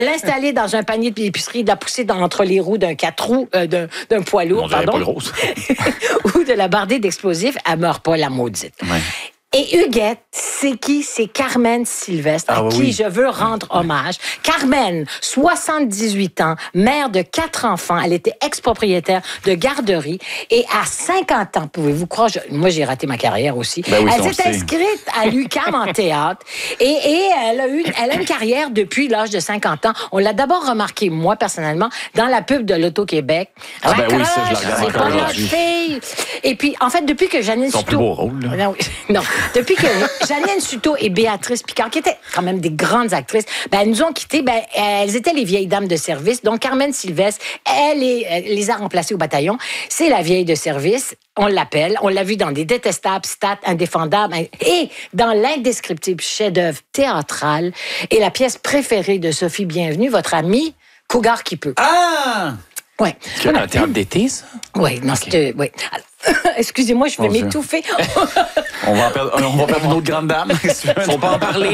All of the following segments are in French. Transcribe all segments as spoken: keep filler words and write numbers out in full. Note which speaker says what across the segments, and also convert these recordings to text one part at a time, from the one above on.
Speaker 1: l'installer dans un panier d'épicerie, de la pousser dans, entre les roues d'un quatre roues, euh, d'un, d'un poids lourd, pardon. Pas grosse. Ou de la barder d'explosifs, elle meurt pas, la maudite. Ouais. Et Huguette, c'est qui? C'est Carmen Sylvestre, ah, à oui. qui je veux rendre hommage. Carmen, soixante-dix-huit ans, mère de quatre enfants. Elle était ex-propriétaire de garderie. Et à cinquante ans, pouvez-vous croire, je, moi j'ai raté ma carrière aussi. Ben oui, elle s'est inscrite à l'U Q A M en théâtre. Et, et elle, a eu, elle a une carrière depuis l'âge de cinquante ans. On l'a d'abord remarqué, moi personnellement, dans la pub de l'Auto-Québec.
Speaker 2: Ah ben oui, ça, je la regarde
Speaker 1: encore aujourd'hui. Et puis, en fait, depuis que Janine Suto...
Speaker 2: Son plus beau rôle, là.
Speaker 1: Non, non. Depuis que Janine Suto et Béatrice Picard, qui étaient quand même des grandes actrices, ben, elles nous ont quittés. Ben, elles étaient les vieilles dames de service. Donc, Carmen Sylvestre, elle, est, elle les a remplacées au bataillon. C'est la vieille de service. On l'appelle. On l'a vu dans des détestables stats indéfendables et dans l'indescriptible chef-d'œuvre théâtral et la pièce préférée de Sophie Bienvenue, votre amie, Cougar qui peut.
Speaker 2: Ah!
Speaker 1: Ouais.
Speaker 3: C'est un théâtre d'été, ça?
Speaker 1: Oui, non, okay. c'était... Oui. Excusez-moi, je vais oh, m'étouffer.
Speaker 2: on, va perdre, on va perdre une autre grande dame.
Speaker 3: Faut pas en parler.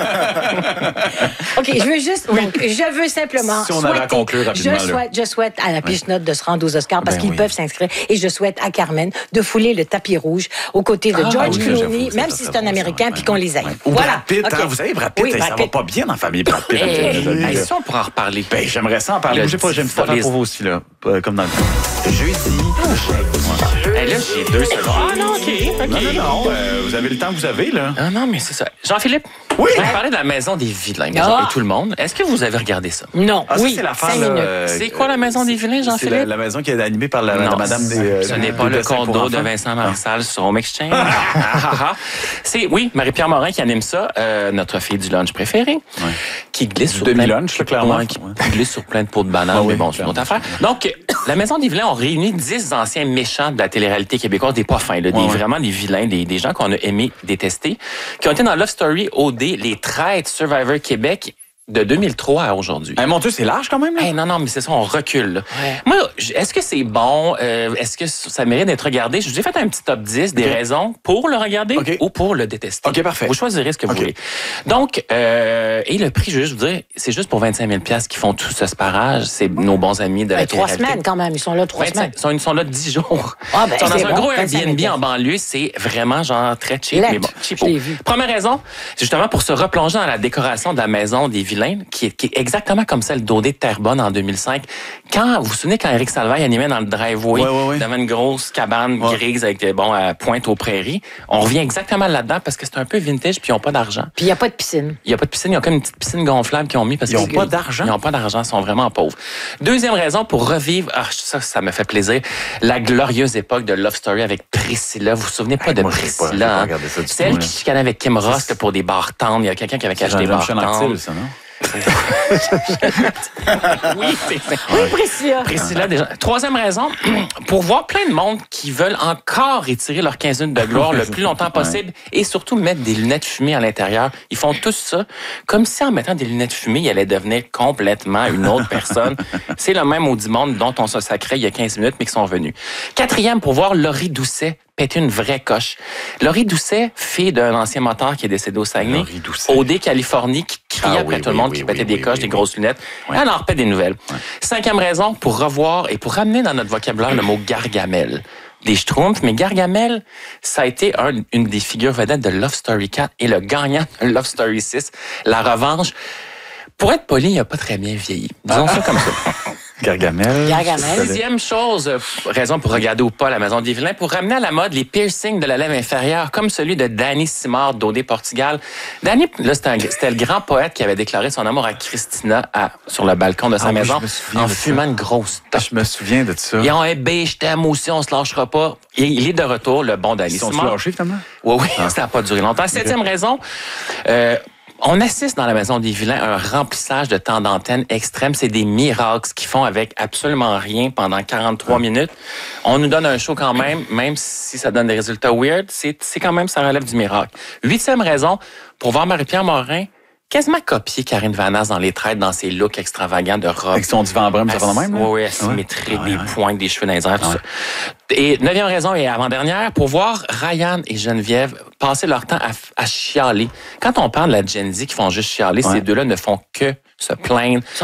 Speaker 1: OK, je veux juste... Donc, je veux simplement...
Speaker 2: Si on avait à conclure rapidement.
Speaker 1: Je souhaite, je souhaite à la Piche-Note de se rendre aux Oscars parce ben qu'ils oui. peuvent s'inscrire. Et je souhaite à Carmen de fouler le tapis rouge aux côtés de ah, George oui, Clooney, même si c'est un Américain, puis qu'on les aime.
Speaker 2: Ou voilà. Brad Pitt, okay. hein, vous savez, Brad Pitt, oui, Brad ça Pitt. va pas bien dans la famille Brad Pitt.
Speaker 3: Hey, ça, on pourra en reparler.
Speaker 2: Ben, j'aimerais ça en parler. J'ai pas, j'aime ça pour vous aussi, là. Comme dans le
Speaker 3: jeudi. Hey, là, j'ai deux secondes.
Speaker 2: Ah non, OK. okay. Non, non, non. Euh, vous avez le temps que vous avez, là.
Speaker 3: Ah non, mais c'est ça. Jean-Philippe,
Speaker 2: oui.
Speaker 3: je vais parler de la Maison des Vilains. Ah. Et tout le monde. Est-ce que vous avez regardé ça?
Speaker 1: Non.
Speaker 2: Ah,
Speaker 1: oui,
Speaker 2: ça, c'est l'affaire, là, euh,
Speaker 3: c'est quoi la Maison des Vilains, Jean-Philippe?
Speaker 2: C'est la, la maison qui est animée par la,
Speaker 3: non,
Speaker 2: la Madame des... Euh,
Speaker 3: ce n'est pas le condo de Vincent Marissal sur Home Exchange. C'est, oui, Marie-Pierre Morin qui anime ça, euh, notre fille du lunch préférée, ouais. qui glisse sur plein...
Speaker 2: Demi-lunch, clairement.
Speaker 3: Ouais, qui ouais. glisse sur plein de pots de bananes, ah, mais oui, bon, c'est une autre affaire. Donc, la Maison des Vilains, on réunit dix anciens méchants de la télé-réalité québécoise, des pas fins, là, des, ouais, vraiment des vilains, des, des gens qu'on a aimé détester, qui ont été dans Love Story, O D, Les Traîtres, Survivor Québec, de deux mille trois à aujourd'hui.
Speaker 2: Hey, mon Dieu, c'est large quand même, là.
Speaker 3: Hey, non, non, mais c'est ça, on recule. Ouais. Moi, est-ce que c'est bon? Euh, est-ce que ça mérite d'être regardé? Je vous ai fait un petit top dix des okay. raisons pour le regarder okay. ou pour le détester.
Speaker 2: OK, parfait.
Speaker 3: Vous choisirez ce que
Speaker 2: okay.
Speaker 3: vous voulez. Donc, euh, et le prix, je veux juste vous dire, c'est juste pour vingt-cinq mille dollars qu'ils font tout ce sparage. C'est nos bons amis de la
Speaker 1: Trois semaines quand même, ils sont là trois semaines.
Speaker 3: Ils sont, ils sont là dix jours.
Speaker 1: Ah, ben,
Speaker 3: ils sont dans un
Speaker 1: bon,
Speaker 3: gros Airbnb en banlieue. C'est vraiment genre très cheap.
Speaker 1: Let,
Speaker 3: mais bon, cheapo. Première raison, c'est justement pour se replonger dans la décoration de la Maison des Vilains, qui est, qui est exactement comme celle d'O D de Terrebonne en deux mille cinq. Quand, vous vous souvenez quand Éric Salvaille animait dans le driveway,
Speaker 2: ouais, ouais, ouais.
Speaker 3: devant une grosse cabane ouais. grise avec, bon, à Pointe aux Prairies, on revient exactement là-dedans parce que c'est un peu vintage puis ils n'ont pas d'argent.
Speaker 1: Puis il n'y a pas de piscine.
Speaker 3: Il n'y a pas de piscine, il y a comme une petite piscine gonflable qu'ils ont mis parce
Speaker 2: qu'ils n'ont pas d'argent.
Speaker 3: Ils n'ont pas d'argent, ils sont vraiment pauvres. Deuxième raison pour revivre, ah, ça, ça me fait plaisir, la glorieuse époque de Love Story avec Priscilla. Vous vous souvenez pas hey, de moi, Priscilla? Pas, hein? Celle qui chicanait avec Kim Ross pour des bars tendres. Il y a quelqu'un qui avait caché des bars tendres.
Speaker 2: Ça, non?
Speaker 1: oui, oui, Priscilla.
Speaker 3: Priscilla, déjà. Troisième raison, pour voir plein de monde qui veulent encore étirer leurs quinze minutes de gloire le plus longtemps possible ouais. et surtout mettre des lunettes fumées à l'intérieur. Ils font tous ça comme si en mettant des lunettes fumées, ils allaient devenir complètement une autre personne. C'est le même maudit monde dont on se sacrait il y a quinze minutes, mais qui sont venus. Quatrième, pour voir Laurie Doucet péter une vraie coche. Laurie Doucet, fille d'un ancien moteur qui est décédé au Saguenay, O D Californie, qui criait ah, après oui, tout oui, le monde, oui, qui oui, pétait oui, des oui, coches, oui, des grosses oui. lunettes. Ouais. Elle en repète des nouvelles. Ouais. Cinquième raison, pour revoir et pour ramener dans notre vocabulaire le mot Gargamel. Des Schtroumpfs, mais Gargamel, ça a été un, une des figures vedettes de Love Story quatre et le gagnant de Love Story six, La Revanche. Pour être poli, il n'a pas très bien vieilli. Disons ah. ça comme ça.
Speaker 2: Gargamel.
Speaker 1: Gargamel.
Speaker 3: Sixième chose, raison pour regarder ou pas la Maison des Vilains, pour ramener à la mode les piercings de la lèvre inférieure, comme celui de Danny Simard d'O D Portugal. Danny, là, c'était, un, c'était le grand poète qui avait déclaré son amour à Christina à, sur le balcon de sa ah, maison oui, en fumant ça. une grosse top.
Speaker 2: Je me souviens de ça.
Speaker 3: Ils ont un B, je t'aime aussi, on se lâchera pas. Et il est de retour, le bon Danny Simard.
Speaker 2: Ils sont lâchés, finalement?
Speaker 3: Oui, oui, ah. ça n'a pas duré longtemps. Septième okay. raison, euh, on assiste dans la Maison des Vilains à un remplissage de temps d'antenne extrême. C'est des miracles qu'ils font avec absolument rien pendant quarante-trois minutes. On nous donne un show quand même, même si ça donne des résultats weird, c'est, c'est quand même, ça relève du miracle. Huitième raison, pour voir Marie-Pierre Morin quasiment copier Karine Vanasse dans Les Traîtres, dans ses looks extravagants de robe.
Speaker 2: Avec son divan brun, ça va de même?
Speaker 3: Oui, oui, asymétrique, ouais. des ouais. pointes, des cheveux dans les airs, tout ouais. ça. Et neuvième raison et avant-dernière, pour voir Ryan et Geneviève passer leur temps à, à chialer. Quand on parle de la Gen Z qui font juste chialer, ouais. ces deux-là ne font que se plaindre.